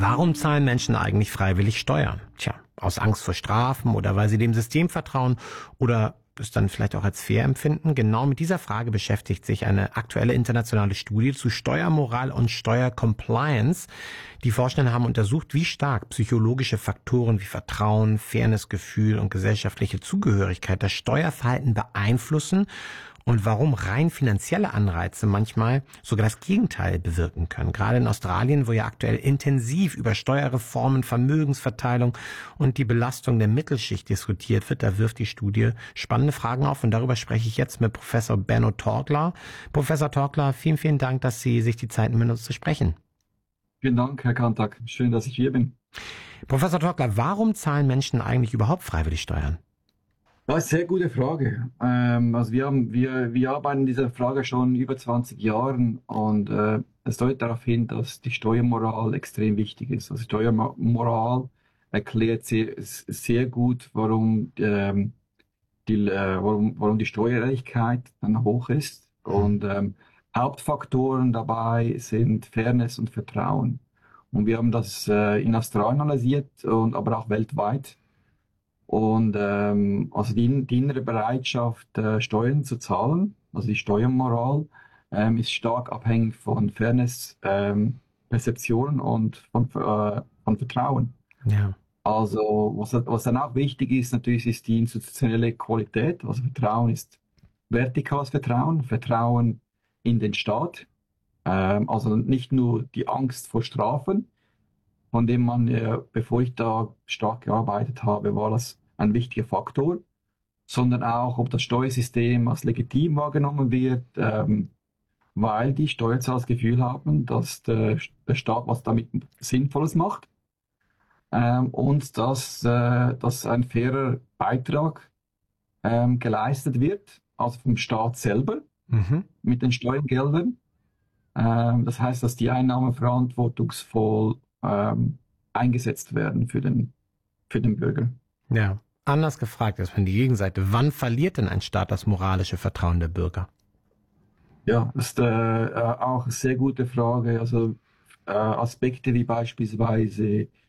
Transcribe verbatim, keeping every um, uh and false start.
Warum zahlen Menschen eigentlich freiwillig Steuern? Tja, aus Angst vor Strafen oder weil sie dem System vertrauen oder es dann vielleicht auch als fair empfinden? Genau mit dieser Frage beschäftigt sich eine aktuelle internationale Studie zu Steuermoral und Steuercompliance. Die Forscher haben untersucht, wie stark psychologische Faktoren wie Vertrauen, Fairnessgefühl und gesellschaftliche Zugehörigkeit das Steuerverhalten beeinflussen und warum rein finanzielle Anreize manchmal sogar das Gegenteil bewirken können. Gerade in Australien, wo ja aktuell intensiv über Steuerreformen, Vermögensverteilung und die Belastung der Mittelschicht diskutiert wird, da wirft die Studie spannende Fragen auf und darüber spreche ich jetzt mit Professor Benno Torkler. Professor Torkler, vielen, vielen Dank, dass Sie sich die Zeit nehmen, mit uns zu sprechen. Vielen Dank, Herr Kantak. Schön, dass ich hier bin. Professor Torkler, warum zahlen Menschen eigentlich überhaupt freiwillig Steuern? Das ist eine sehr gute Frage. Ähm, also wir, haben, wir, wir arbeiten an dieser Frage schon über zwanzig Jahren und äh, es deutet darauf hin, dass die Steuermoral extrem wichtig ist. Also Steuermoral erklärt sehr, sehr gut, warum, ähm, die, äh, warum, warum die Steuerehrlichkeit dann hoch ist. Und ähm, Hauptfaktoren dabei sind Fairness und Vertrauen. Und wir haben das äh, in Australien analysiert, und aber auch weltweit. Und ähm, also die, die innere Bereitschaft, äh, Steuern zu zahlen, also die Steuermoral, ähm, ist stark abhängig von Fairness, ähm, Perception und von, äh, von Vertrauen. Ja. Also was, was dann auch wichtig ist, natürlich ist die institutionelle Qualität. Also Vertrauen ist vertikales Vertrauen, Vertrauen in den Staat. Ähm, also nicht nur die Angst vor Strafen, von dem man, äh, bevor ich da stark gearbeitet habe, war das ein wichtiger Faktor, sondern auch, ob das Steuersystem als legitim wahrgenommen wird, ähm, weil die Steuerzahler das Gefühl haben, dass der, der Staat was damit Sinnvolles macht ähm, und dass, äh, dass ein fairer Beitrag ähm, geleistet wird, also vom Staat selber Mhm. mit den Steuergeldern. Ähm, das heißt, dass die Einnahmen verantwortungsvoll ähm, eingesetzt werden für den, für den Bürger. Ja. Anders gefragt ist von die Gegenseite, wann verliert denn ein Staat das moralische Vertrauen der Bürger? Ja, das ist äh, auch eine sehr gute Frage. Also äh, Aspekte wie beispielsweise